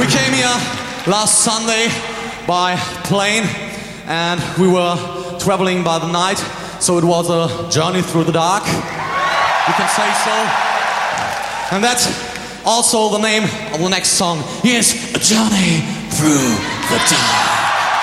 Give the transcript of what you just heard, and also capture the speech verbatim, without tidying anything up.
We came here last Sunday by plane and we were traveling by the night, so it was a journey through the dark, you can say so. And that's also the name of the next song. Yes, A Journey Through the Dark.